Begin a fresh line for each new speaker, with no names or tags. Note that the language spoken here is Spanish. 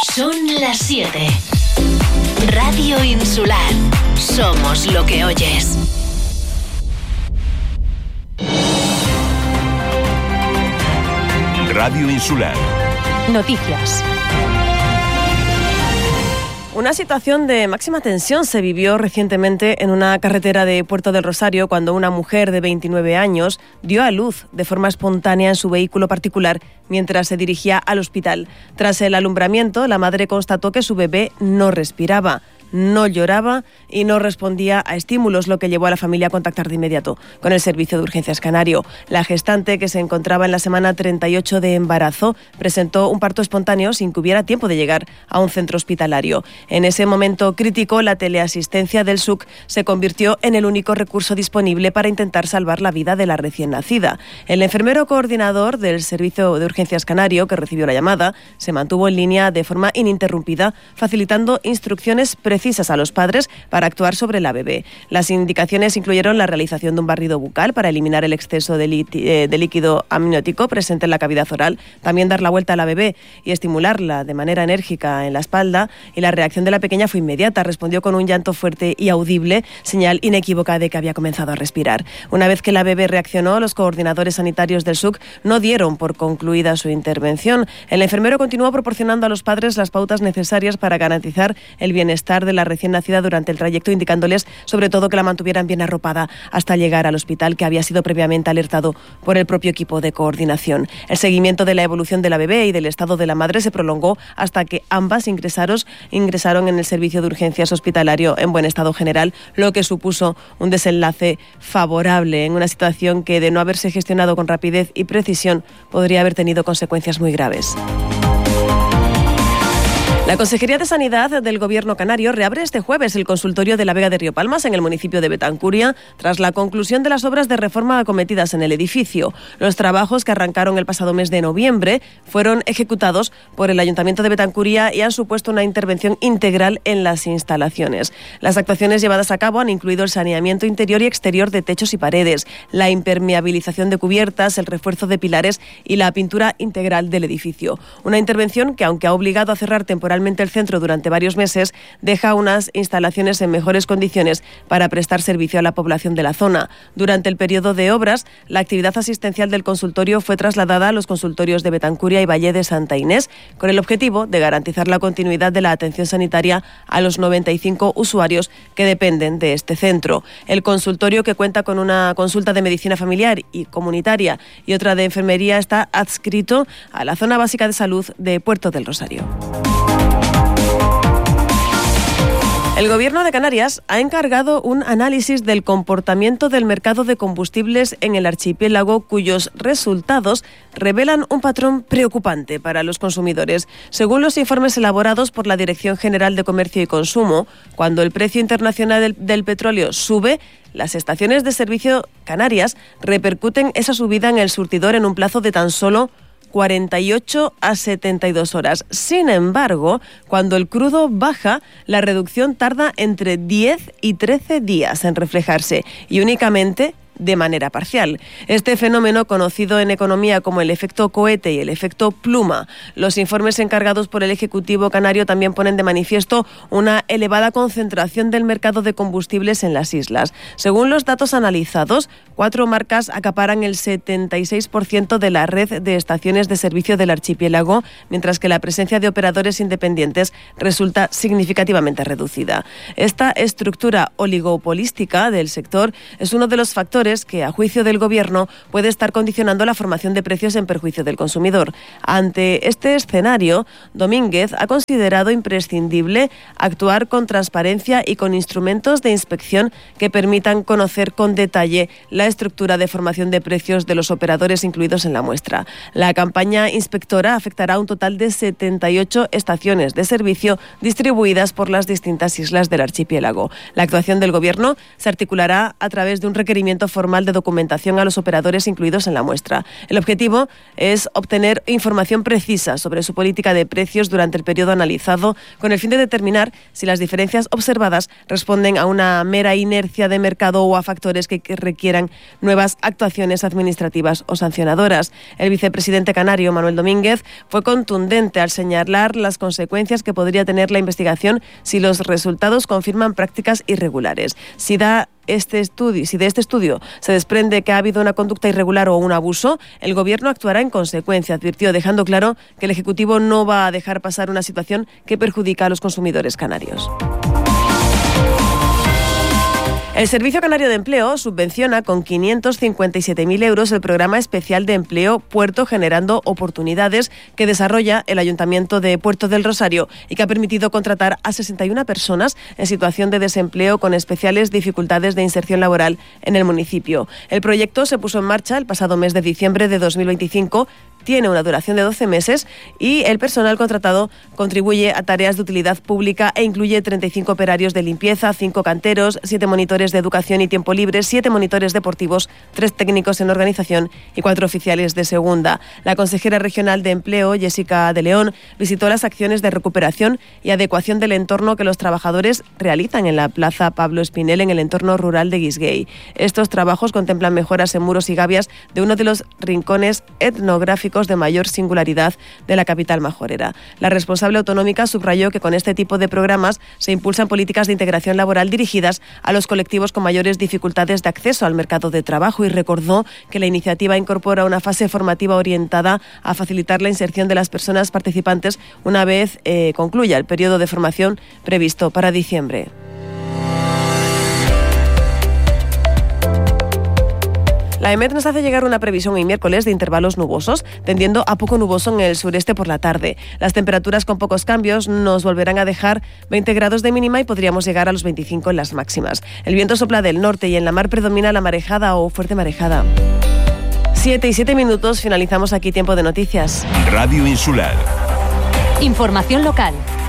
Son las 7. Radio Insular. Somos lo que oyes.
Radio Insular.
Noticias.
Una situación de máxima tensión se vivió recientemente en una carretera de Puerto del Rosario cuando una mujer de 29 años dio a luz de forma espontánea en su vehículo particular mientras se dirigía al hospital. Tras el alumbramiento, la madre constató que su bebé no respiraba, no lloraba y no respondía a estímulos, lo que llevó a la familia a contactar de inmediato con el Servicio de Urgencias Canario. La gestante, que se encontraba en la semana 38 de embarazo, presentó un parto espontáneo sin que hubiera tiempo de llegar a un centro hospitalario. En ese momento crítico, la teleasistencia del SUC se convirtió en el único recurso disponible para intentar salvar la vida de la recién nacida. El enfermero coordinador del Servicio de Urgencias Canario, que recibió la llamada, se mantuvo en línea de forma ininterrumpida, facilitando instrucciones precisas a los padres para actuar sobre la bebé. Las indicaciones incluyeron la realización de un barrido bucal para eliminar el exceso de líquido amniótico presente en la cavidad oral, también dar la vuelta a la bebé y estimularla de manera enérgica en la espalda, y la reacción de la pequeña fue inmediata. Respondió con un llanto fuerte y audible, señal inequívoca de que había comenzado a respirar. Una vez que la bebé reaccionó, los coordinadores sanitarios del SUC no dieron por concluida su intervención. El enfermero continuó proporcionando a los padres las pautas necesarias para garantizar el bienestar de la recién nacida durante el trayecto, indicándoles sobre todo que la mantuvieran bien arropada hasta llegar al hospital, que había sido previamente alertado por el propio equipo de coordinación. El seguimiento de la evolución de la bebé y del estado de la madre se prolongó hasta que ambas ingresaron en el servicio de urgencias hospitalario en buen estado general, lo que supuso un desenlace favorable en una situación que, de no haberse gestionado con rapidez y precisión, podría haber tenido consecuencias muy graves. La Consejería de Sanidad del Gobierno canario reabre este jueves el consultorio de la Vega de Río Palmas en el municipio de Betancuria tras la conclusión de las obras de reforma acometidas en el edificio. Los trabajos, que arrancaron el pasado mes de noviembre, fueron ejecutados por el Ayuntamiento de Betancuria y han supuesto una intervención integral en las instalaciones. Las actuaciones llevadas a cabo han incluido el saneamiento interior y exterior de techos y paredes, la impermeabilización de cubiertas, el refuerzo de pilares y la pintura integral del edificio. Una intervención que, aunque ha obligado a cerrar temporalmente el centro durante varios meses, deja unas instalaciones en mejores condiciones para prestar servicio a la población de la zona. Durante el periodo de obras, la actividad asistencial del consultorio fue trasladada a los consultorios de Betancuria y Valle de Santa Inés, con el objetivo de garantizar la continuidad de la atención sanitaria a los 95 usuarios que dependen de este centro. El consultorio, que cuenta con una consulta de medicina familiar y comunitaria y otra de enfermería, está adscrito a la zona básica de salud de Puerto del Rosario. El Gobierno de Canarias ha encargado un análisis del comportamiento del mercado de combustibles en el archipiélago, cuyos resultados revelan un patrón preocupante para los consumidores. Según los informes elaborados por la Dirección General de Comercio y Consumo, cuando el precio internacional del petróleo sube, las estaciones de servicio canarias repercuten esa subida en el surtidor en un plazo de tan solo 48 a 72 horas. Sin embargo, cuando el crudo baja, la reducción tarda entre 10 y 13 días en reflejarse, y únicamente de manera parcial. Este fenómeno, conocido en economía como el efecto cohete y el efecto pluma, los informes encargados por el Ejecutivo canario también ponen de manifiesto una elevada concentración del mercado de combustibles en las islas. Según los datos analizados, 4 marcas acaparan el 76% de la red de estaciones de servicio del archipiélago, mientras que la presencia de operadores independientes resulta significativamente reducida. Esta estructura oligopolística del sector es uno de los factores que, a juicio del Gobierno, puede estar condicionando la formación de precios en perjuicio del consumidor. Ante este escenario, Domínguez ha considerado imprescindible actuar con transparencia y con instrumentos de inspección que permitan conocer con detalle la estructura de formación de precios de los operadores incluidos en la muestra. La campaña inspectora afectará a un total de 78 estaciones de servicio distribuidas por las distintas islas del archipiélago. La actuación del Gobierno se articulará a través de un requerimiento formal formal de documentación a los operadores incluidos en la muestra. El objetivo es obtener información precisa sobre su política de precios durante el periodo analizado, con el fin de determinar si las diferencias observadas responden a una mera inercia de mercado o a factores que requieran nuevas actuaciones administrativas o sancionadoras. El vicepresidente canario, Manuel Domínguez, fue contundente al señalar las consecuencias que podría tener la investigación si los resultados confirman prácticas irregulares. Si de este estudio se desprende que ha habido una conducta irregular o un abuso, el Gobierno actuará en consecuencia, advirtió, dejando claro que el Ejecutivo no va a dejar pasar una situación que perjudica a los consumidores canarios. El Servicio Canario de Empleo subvenciona con 557.000 euros el programa especial de empleo Puerto Generando Oportunidades que desarrolla el Ayuntamiento de Puerto del Rosario y que ha permitido contratar a 61 personas en situación de desempleo con especiales dificultades de inserción laboral en el municipio. El proyecto se puso en marcha el pasado mes de diciembre de 2025, tiene una duración de 12 meses y el personal contratado contribuye a tareas de utilidad pública e incluye 35 operarios de limpieza, 5 canteros, 7 monitores de educación y tiempo libre, 7 monitores deportivos, 3 técnicos en organización y 4 oficiales de segunda. La consejera regional de Empleo, Jessica de León, visitó las acciones de recuperación y adecuación del entorno que los trabajadores realizan en la Plaza Pablo Espinel en el entorno rural de Guisguey. Estos trabajos contemplan mejoras en muros y gabias de uno de los rincones etnográficos de mayor singularidad de la capital majorera. La responsable autonómica subrayó que con este tipo de programas se impulsan políticas de integración laboral dirigidas a los colectivos con mayores dificultades de acceso al mercado de trabajo y recordó que la iniciativa incorpora una fase formativa orientada a facilitar la inserción de las personas participantes una vez concluya el periodo de formación previsto para diciembre. La EMET nos hace llegar una previsión hoy miércoles de intervalos nubosos, tendiendo a poco nuboso en el sureste por la tarde. Las temperaturas con pocos cambios nos volverán a dejar 20 grados de mínima y podríamos llegar a los 25 en las máximas. El viento sopla del norte y en la mar predomina la marejada o fuerte marejada. 7:07, finalizamos aquí Tiempo de Noticias.
Radio Insular.
Información local.